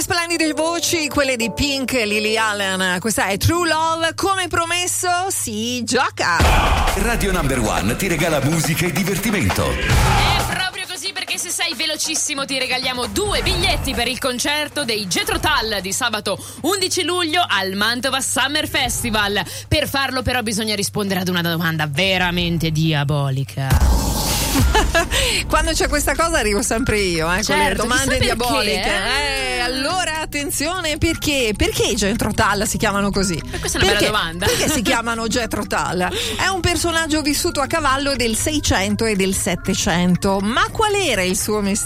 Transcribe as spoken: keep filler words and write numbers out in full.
Due splendide voci, quelle di Pink e Lily Allen. Questa è True Love. Come promesso, si gioca. Radio Number One ti regala musica e divertimento. È proprio così, perché se sei velocissimo ti regaliamo due biglietti per il concerto dei Jethro Tull di sabato undici luglio al Mantova Summer Festival. Per farlo però bisogna rispondere ad una domanda veramente diabolica. Quando c'è questa cosa arrivo sempre io, eh, certo, con le domande perché, diaboliche. Eh? Eh, allora attenzione, perché? Perché i Jethro Tull si chiamano così? E questa è una perché? bella domanda. Perché si chiamano Jethro Tull? È un personaggio vissuto a cavallo del Seicento e del Settecento, ma qual era il suo mestiere?